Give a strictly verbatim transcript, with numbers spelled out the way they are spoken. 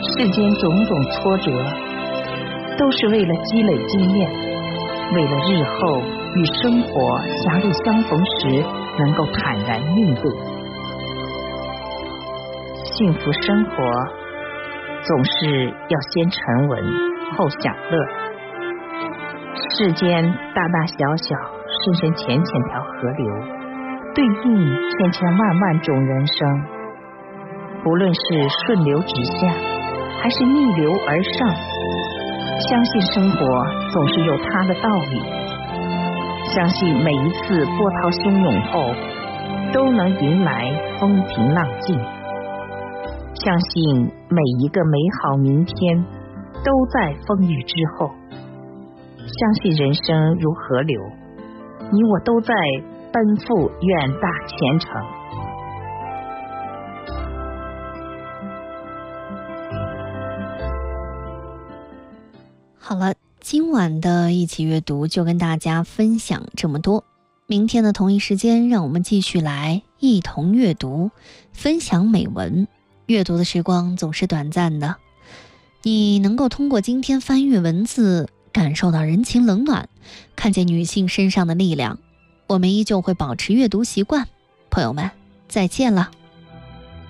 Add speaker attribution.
Speaker 1: 世间种种挫折，都是为了积累经验，为了日后与生活狭路相逢时能够坦然应对。幸福生活总是要先沉稳后享乐，世间大大小小深深浅浅条河流，对应千千万万种人生。不论是顺流直下还是逆流而上，相信生活总是有它的道理，相信每一次波涛汹涌后都能迎来风平浪静，相信每一个美好明天都在风雨之后，相信人生如河流，你我都在奔赴远大前程。
Speaker 2: 好了，今晚的一起阅读就跟大家分享这么多。明天的同一时间，让我们继续来一同阅读，分享美文。阅读的时光总是短暂的，你能够通过今天翻阅文字，感受到人情冷暖，看见女性身上的力量。我们依旧会保持阅读习惯。朋友们，再见了。